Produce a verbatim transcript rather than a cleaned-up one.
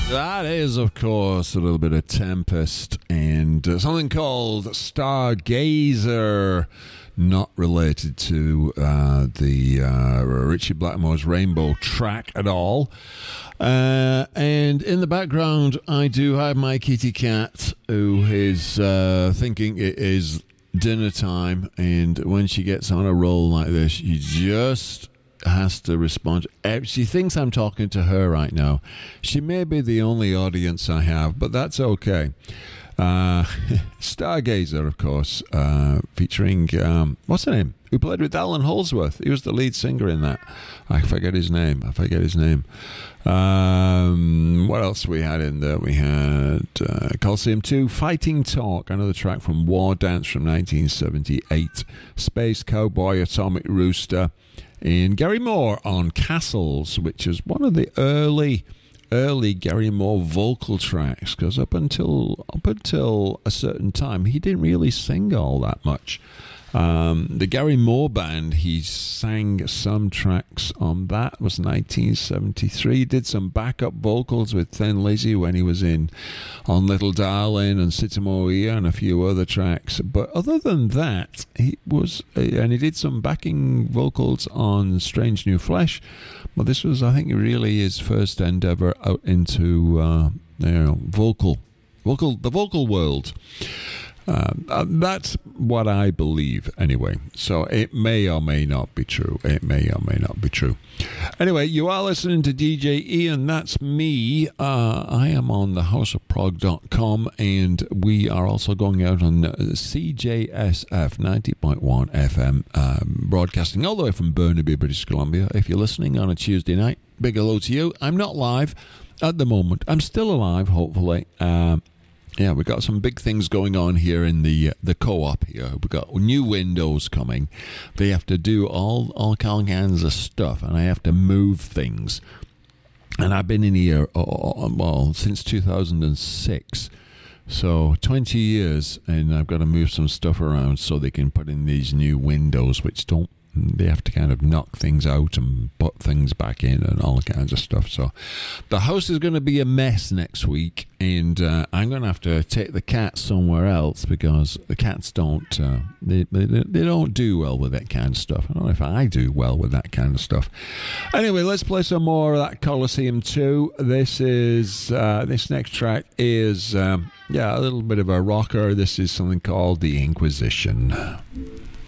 That is, of course, a little bit of Tempest and uh, something called Stargazer, not related to uh, the uh, Richie Blackmore's Rainbow track at all. Uh, and in the background, I do have my kitty cat who is uh, thinking it is dinner time, and when she gets on a roll like this, she just has to respond. She thinks I'm talking to her right now. She may be the only audience I have, but that's okay. Uh, Stargazer, of course, uh, featuring, um, what's her name? Who played with Alan Holdsworth. He was the lead singer in that. I forget his name. I forget his name. Um, what else we had in there? We had uh, Coliseum two, Fighting Talk, another track from War Dance from nineteen seventy-eight, Space Cowboy, Atomic Rooster, and Gary Moore on Castles, which is one of the early early Gary Moore vocal tracks, because up until up until a certain time he didn't really sing all that much. Um, the Gary Moore Band, he sang some tracks on that. It was nineteen seventy-three. He did some backup vocals with Thin Lizzy when he was in on Little Darling and Sitamoia and a few other tracks. But other than that, he was, and he did some backing vocals on Strange New Flesh. But this was, I think, really his first endeavor out into uh, you know, vocal, vocal, the vocal world. Uh, uh, that's what I believe, anyway. So it may or may not be true. It may or may not be true. Anyway, you are listening to D J Ian. That's me. Uh, I am on the house of prog dot com, and we are also going out on C J S F ninety point one F M, um, broadcasting all the way from Burnaby, British Columbia. If you're listening on a Tuesday night, big hello to you. I'm not live at the moment. I'm still alive, hopefully. Um, Yeah, we've got some big things going on here in the uh, the co-op here. We've got new windows coming. They have to do all, all kinds of stuff, and I have to move things. And I've been in here, oh, well, since two thousand six. So twenty years, and I've got to move some stuff around so they can put in these new windows, which don't, they have to kind of knock things out and put things back in and all kinds of stuff. So the house is going to be a mess next week, and uh, I'm going to have to take the cats somewhere else because the cats don't uh, they, they they don't do well with that kind of stuff. I don't know if I do well with that kind of stuff. Anyway, let's play some more of that Coliseum two. This is uh, this next track is um, yeah, a little bit of a rocker. This is something called The Inquisition.